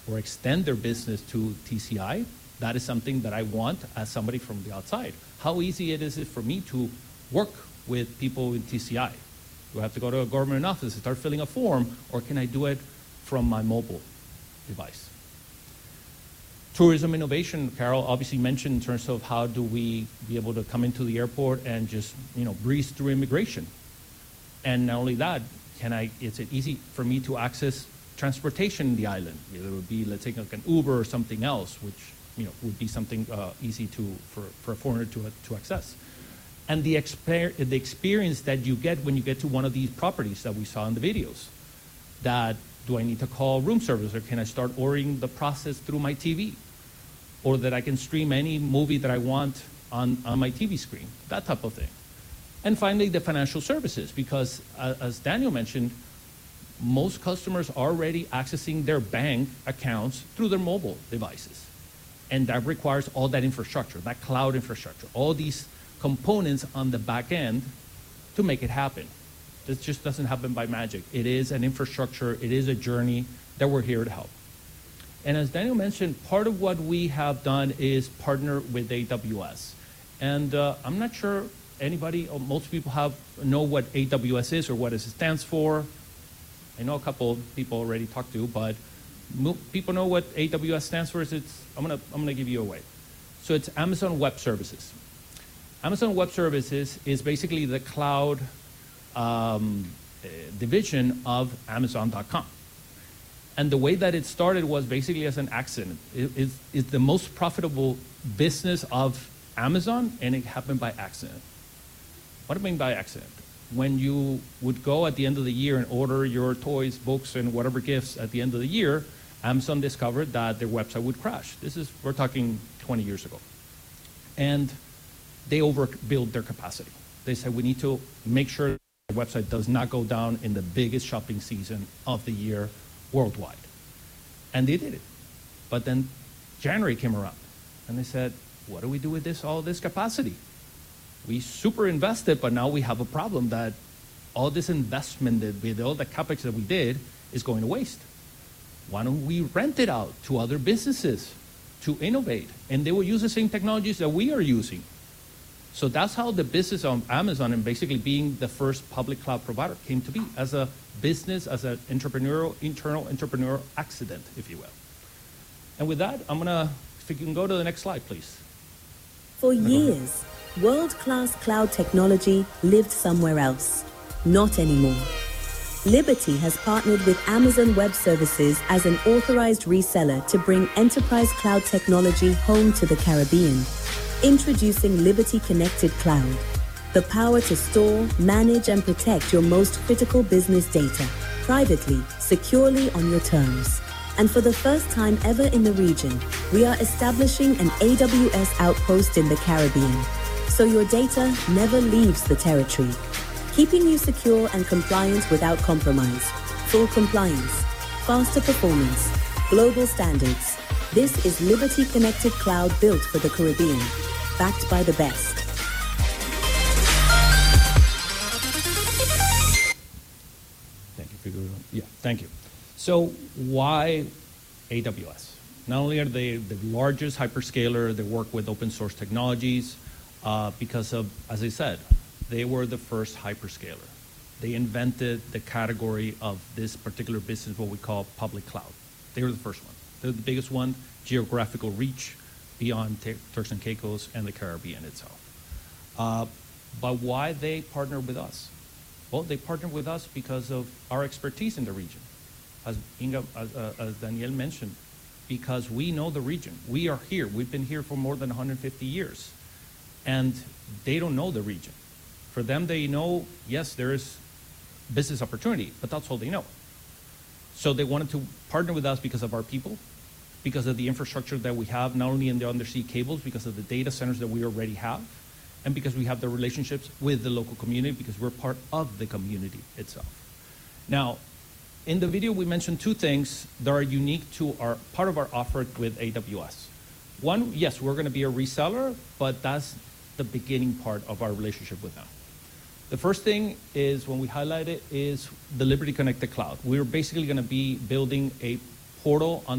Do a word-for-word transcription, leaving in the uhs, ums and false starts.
or extend their business to T C I, that is something that I want as somebody from the outside. How easy it is it for me to work with people in T C I? Do I have to go to a government office and start filling a form, or can I do it from my mobile device? Tourism innovation, Carol obviously mentioned in terms of how do we be able to come into the airport and just, you know, breeze through immigration. And not only that, can I, is it easy for me to access transportation in the island? Either it would be, let's say, like an Uber or something else, which, you know, would be something uh, easy to, for, for a foreigner to, uh, to access. And the, exper the experience that you get when you get to one of these properties that we saw in the videos. That, do I need to call room service, or can I start ordering the process through my T V? Or that I can stream any movie that I want on, on my T V screen, that type of thing. And finally, the financial services, because uh, as Daniel mentioned, most customers are already accessing their bank accounts through their mobile devices. And that requires all that infrastructure, that cloud infrastructure, all these components on the back end to make it happen. This just doesn't happen by magic. It is an infrastructure, it is a journey that we're here to help. And as Daniel mentioned, part of what we have done is partner with A W S. And uh, I'm not sure anybody, or most people have know what A W S is or what it stands for. I know a couple people already talked to, but people know what A W S stands for. It's, I'm gonna, I'm gonna give you away. So it's Amazon Web Services. Amazon Web Services is basically the cloud um, division of Amazon dot com. And the way that it started was basically as an accident. It is it's the most profitable business of Amazon, and it happened by accident. What do I mean by accident? When you would go at the end of the year and order your toys, books, and whatever gifts at the end of the year, Amazon discovered that their website would crash. This is, we're talking twenty years ago. And they overbuilt their capacity. They said, we need to make sure the website does not go down in the biggest shopping season of the year worldwide. And they did it. But then January came around, and they said, what do we do with this, all this capacity? We super invested, but now we have a problem that all this investment, that with all the capex that we did, is going to waste. Why don't we rent it out to other businesses to innovate? And they will use the same technologies that we are using. So that's how the business of Amazon, and basically being the first public cloud provider, came to be, as a business, as an entrepreneurial, internal entrepreneurial accident, if you will. And with that, I'm gonna, if you can go to the next slide, please. For years, world-class cloud technology lived somewhere else. Not anymore. Liberty has partnered with Amazon Web Services as an authorized reseller to bring enterprise cloud technology home to the Caribbean. Introducing Liberty Connected Cloud, the power to store, manage, and protect your most critical business data, privately, securely, on your terms. And for the first time ever in the region, we are establishing an A W S outpost in the Caribbean, so your data never leaves the territory, keeping you secure and compliant without compromise. Full compliance, faster performance, global standards. This is Liberty Connected Cloud, built for the Caribbean, backed by the best. Thank you. For your, yeah, thank you. So why A W S? Not only are they the largest hyperscaler, they work with open source technologies, uh, because of, as I said, they were the first hyperscaler. They invented the category of this particular business, what we call public cloud. They were the first one. They're the biggest one, geographical reach beyond Turks and Caicos and the Caribbean itself. Uh, but why they partner with us? Well, they partner with us because of our expertise in the region. As Inga, as, uh, as Daniel mentioned, because we know the region. We are here. We've been here for more than one hundred fifty years. And they don't know the region. For them, they know, yes, there is business opportunity, but that's all they know. So they wanted to partner with us because of our people, because of the infrastructure that we have, not only in the undersea cables, because of the data centers that we already have, and because we have the relationships with the local community, because we're part of the community itself. Now, in the video, we mentioned two things that are unique to our part of our offer with A W S. One, yes, we're going to be a reseller, but that's the beginning part of our relationship with them. The first thing is, when we highlight it, is the Liberty Connected Cloud. We're basically going to be building a portal on